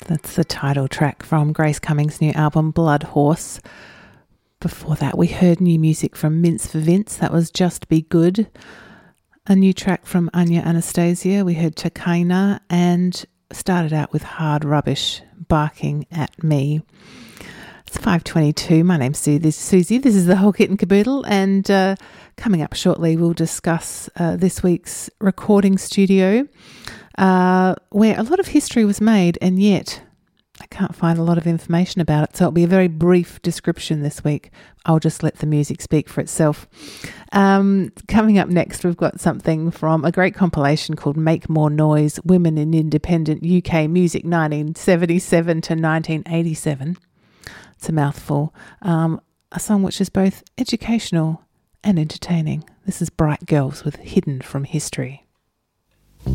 That's the title track from Grace Cummings' new album, Blood Horse. Before that, we heard new music from Mince for Vince. That was Just Be Good. A new track from Anya Anastasia. We heard Chicana and started out with Hard Rubbish, Barking at Me. It's 5:22. My name's Susie. This is the Whole Kit and Caboodle, and coming up shortly we'll discuss this week's recording studio, where a lot of history was made, and yet I can't find a lot of information about it, so it'll be a very brief description this week. I'll just let the music speak for itself. Coming up next, we've got something from a great compilation called Make More Noise, Women in Independent UK Music 1977 to 1987. It's a mouthful. A song which is both educational and entertaining. This is Bright Girls with Hidden from History.